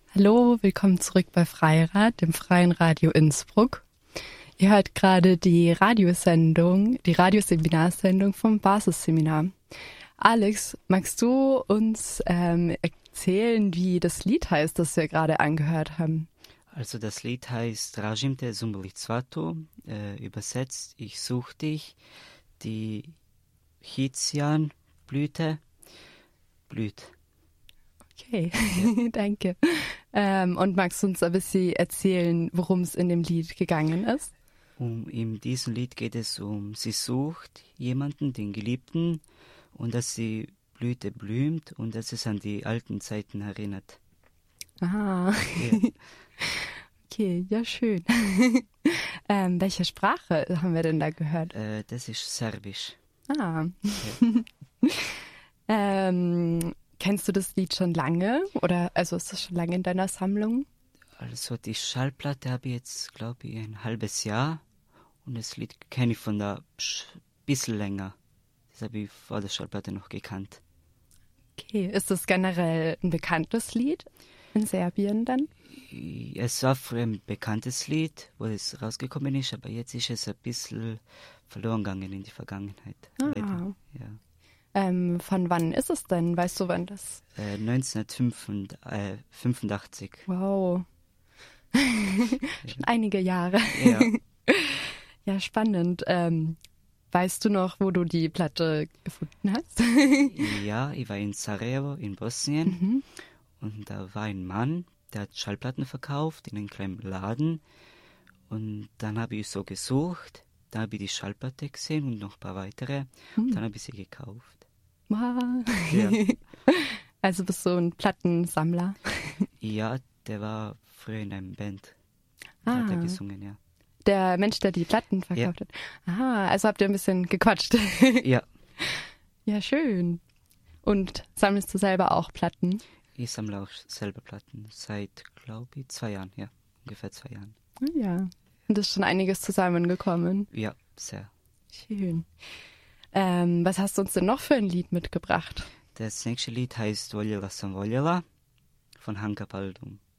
Hallo, willkommen zurück bei Freirad, dem Freien Radio Innsbruck. Ihr hört gerade die Radioseminarsendung vom Basisseminar. Alex, magst du uns erzählen, wie das Lied heißt, das wir gerade angehört haben? Also das Lied heißt Tražim te zumblitzvatu, übersetzt Ich such dich, die Chizian-Blüte blüht. Okay, danke. Und magst du uns ein bisschen erzählen, worum es in dem Lied gegangen ist? In diesem Lied geht es um, sie sucht jemanden, den Geliebten, und dass die Blüte blüht und dass es an die alten Zeiten erinnert. Ah, Ja. okay, ja schön. Welche Sprache haben wir denn da gehört? Das ist Serbisch. Ah. Ja. Kennst du das Lied schon lange? Oder also ist das schon lange in deiner Sammlung? Also die Schallplatte habe ich jetzt, glaube ich, ein halbes Jahr. Und das Lied kenne ich von da bisschen länger. Das habe ich vor der Schallplatte noch gekannt. Okay, ist das generell ein bekanntes Lied in Serbien dann? Es war früher ein bekanntes Lied, wo es rausgekommen ist, aber jetzt ist es ein bisschen verloren gegangen in die Vergangenheit. Ah. Ja. Von wann ist es denn? Weißt du, wann das? 1985. Wow. Schon einige Jahre. Ja. Ja, spannend. Weißt du noch, wo du die Platte gefunden hast? Ja, ich war in Sarajevo in Bosnien und da war ein Mann, der hat Schallplatten verkauft in einem kleinen Laden und dann habe ich so gesucht, da habe ich die Schallplatte gesehen und noch ein paar weitere und dann habe ich sie gekauft. Wow. Ja. Also bist du ein Plattensammler? Ja, der war früher in einem Band. Hat er gesungen, ja. Der Mensch, der die Platten verkauft hat. Aha, also habt ihr ein bisschen gequatscht. Ja. Ja, schön. Und sammelst du selber auch Platten? Ich sammle auch selber Platten seit, glaube ich, 2 Jahren, ja. Ungefähr 2 Jahren. Ja. Und ist schon einiges zusammengekommen. Ja, sehr. Schön. Was hast du uns denn noch für ein Lied mitgebracht? Das nächste Lied heißt Voljela sam voljela von Hanka Paldum.